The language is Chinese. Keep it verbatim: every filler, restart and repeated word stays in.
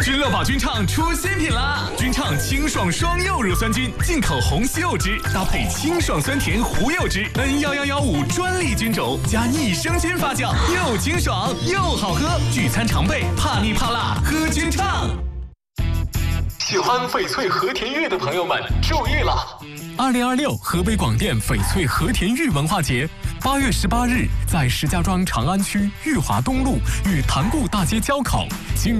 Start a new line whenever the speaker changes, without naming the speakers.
君乐宝君畅出新品啦！君畅清爽双柚乳酸菌，进口红西柚汁搭配清爽酸甜胡柚汁 ，N 一一一五专利菌种加益生菌发酵，又清爽又好喝。聚餐常备，怕腻怕辣喝君畅。喜欢翡翠和田玉的朋友们注意了！二零二六河北广电翡翠和田玉文化节，八月十八日在石家庄长安区裕华东路与塘沽大街交口。